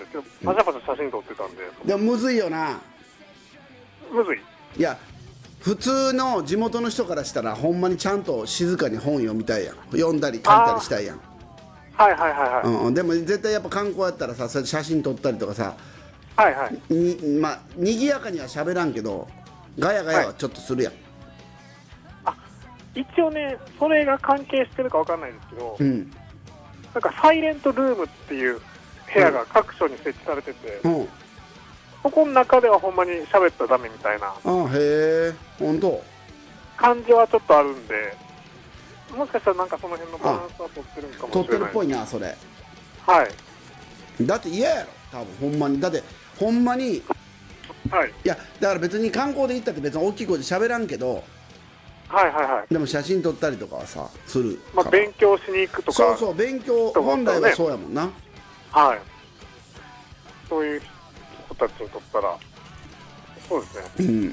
ですけど、パシャパシャ写真撮ってたんで。 でもむずいよな。 むずい。 いや普通の地元の人からしたらほんまにちゃんと静かに本読みたいやん、読んだり書いたりしたいやん。 はいはいはいはい。 でも絶対やっぱ観光やったらさ、それ写真撮ったりとかさ、 はいはい。 まあにぎやかには喋らんけどガヤガヤはちょっとするやん。 一応ね、それが関係してるかわかんないですけど、 うんなんかサイレントルームっていう部屋が各所に設置されてて、 うん。 そこの中ではほんまに喋ったらダメみたいなあへえ、ほんと。 感じはちょっとあるんで、もしかしたらなんかその辺のバランスは取ってるんかもしれない。 撮ってるっぽいなそれ。 はい。 だって嫌やろ多分ほんまに。だってほんまに、 はい。 いやだから別に観光で行ったって別に大きい声で喋らんけど、 はいはいはい。 でも写真撮ったりとかはさするまあから。 勉強しに行くとか。 そうそう、勉強本来はそうやもんな。 はい。そういう人たちにとったら、そうですね。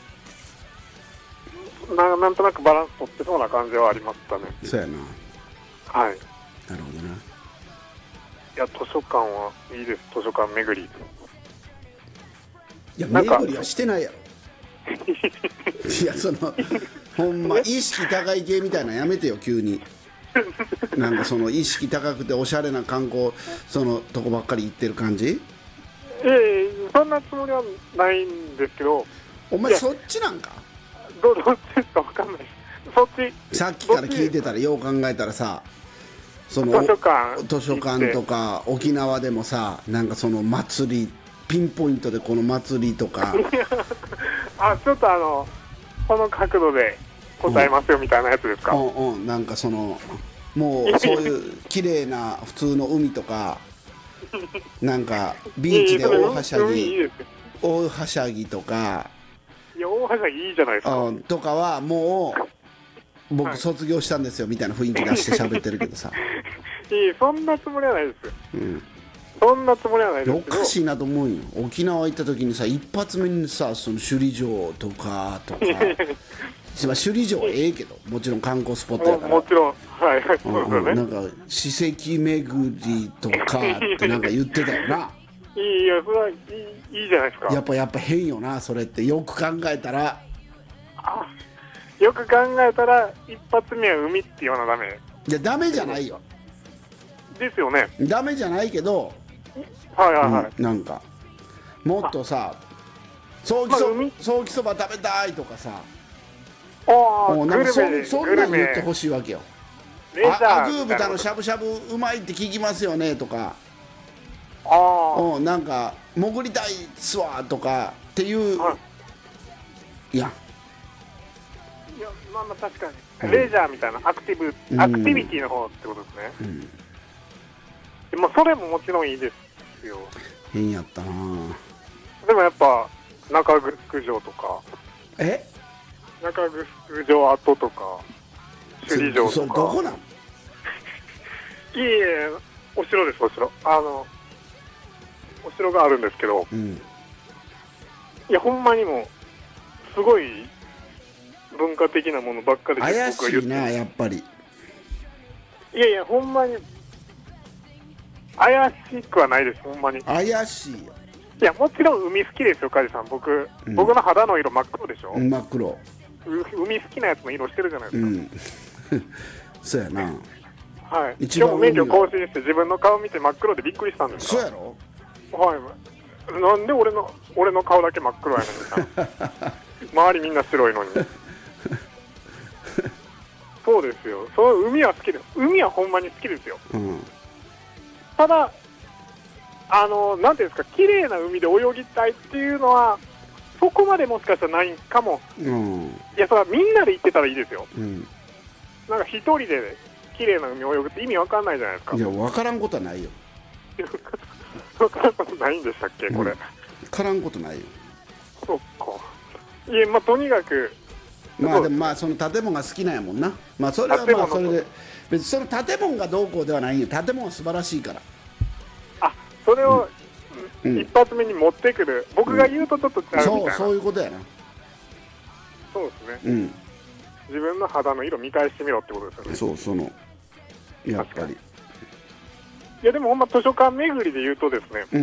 なんとなくバランス取ってそうな感じはありましたね。 そうやな。 はい。 なるほどな。 いや、図書館はいいです、図書館巡り。 いやなんか巡りはしてないやろ。いやそのほんま意識高い系みたいなのやめてよ急に。なんかその意識高くておしゃれな観光そのとこばっかり行ってる感じ。 そんなつもりはないんですけど。 お前そっちなんか。 どっちですか分かんないです。そっち。 さっきから聞いてたらよう考えたらさ、その図書館とか沖縄でもさ、なんかその祭りピンポイントでこの祭りとかちょっとこの角度で答えますよみたいなやつですか。 なんかそのもうそういう綺麗な普通の海とかなんかビーチで大はしゃぎとか、 いや大はしゃぎいいじゃないですか。 とかはもう僕卒業したんですよみたいな雰囲気出して喋ってるけどさそんなつもりはないですよ。そんなつもりはないですおけど。 かしいなと思うよ。沖縄行った時にさ一発目にさその首里城とか首里城はええけどもちろん観光スポットやからもちろんはいはいそうですよね。 なんか史跡巡りとかってなんか言ってたよな。 いやそれはいいじゃないですか。 やっぱ変よなそれって。よく考えたらよく考えたら一発目は海って言わなダメ。 いやダメじゃないよ。 ですよね。 ダメじゃないけど、 はいはいはい。 なんかもっとさソーキそば食べたいとかさ、なんかそんなん言ってほしいわけよ。アグー豚のしゃぶしゃぶうまいって聞きますよねとか、なんか潜りたいっすわとかっていう、いやまあ確かに、レジャーみたいなアクティビティの方ってことですね。まあそれももちろんいいですよ。 変やったな。 でもやっぱ中城城とか中城跡とか首里城とか。 どこなん？ いえお城です。お城お城があるんですけど、いやほんまにもすごい文化的なものばっかりで怪しいなやっぱり。 いやほんまに怪しくはないです。ほんまに怪しいよ。 いやもちろん海好きですよ梶さん。僕の肌の色真っ黒でしょ。 真っ黒。 海好きなやつの色してるじゃないですか。 そうやな。 はい。今日も免許更新して自分の顔見て真っ黒でびっくりしたんですか。 そうやろ。 はい。なんで俺の顔だけ真っ黒やねん周りみんな白いのに。そうですよ。海は好きです。海はほんまに好きですよ。ただなんていうんですか、綺麗な海で泳ぎたいっていうのはそこまでもしかしたらないかも。いやそれはみんなで行ってたらいいですよ。なんか一人で綺麗な海泳ぐって意味わかんないじゃないですか。 いやわからんことはないよ。 わからんことないんでしたっけこれ。わからんことないよ。 そっか。いやまあとにかくでもその建物が好きなんやもんな。それはそれで別にその建物がどうこうではないよ。建物は素晴らしいから。 それを一発目に持ってくる、僕が言うとちょっと違うみたいな。 そういうことやな。 そうですね。自分の肌の色見返してみろってことですよね。 やっぱり。 いやでもほんま図書館巡りで言うとですね、